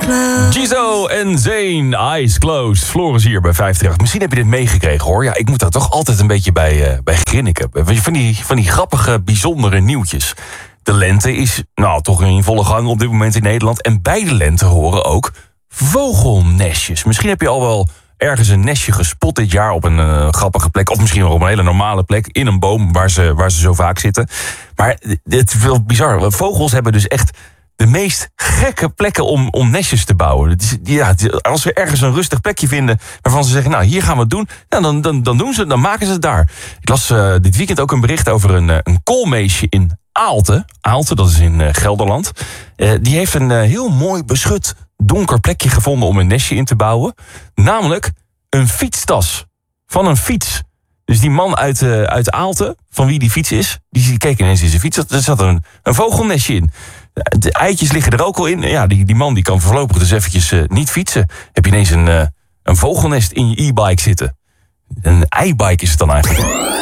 Gizo en Zayn, Eyes Closed. Floris hier bij 538. Misschien heb je dit meegekregen, hoor. Ja, ik moet daar toch altijd een beetje bij grinniken. Van die grappige, bijzondere nieuwtjes. De lente is toch in volle gang op dit moment in Nederland. En bij de lente horen ook vogelnestjes. Misschien heb je al wel ergens een nestje gespot dit jaar op een grappige plek. Of misschien wel op een hele normale plek. In een boom waar ze zo vaak zitten. Maar het is wel bizar. Vogels hebben dus echt de meest gekke plekken om nestjes te bouwen. Als ze ergens een rustig plekje vinden waarvan ze zeggen, hier gaan we het doen. Dan maken ze het daar. Ik las dit weekend ook een bericht over een koolmeesje in Aalten. Aalten, dat is in Gelderland. Die heeft een heel mooi beschut donker plekje gevonden om een nestje in te bouwen. Namelijk een fietstas van een fiets. Dus die man uit Aalten, van wie die fiets is, die keek ineens in zijn fiets. Er zat een vogelnestje in. De eitjes liggen er ook al in. Ja, die man die kan voorlopig dus eventjes niet fietsen. Heb je ineens een vogelnest in je e-bike zitten. Een i-bike is het dan eigenlijk.